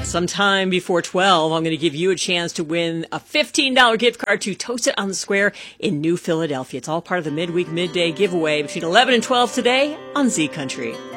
Sometime before 12, I'm going to give you a chance to win a $15 gift card to Toast It on the Square in New Philadelphia. It's all part of the midweek midday giveaway between 11 and 12 today on Z Country.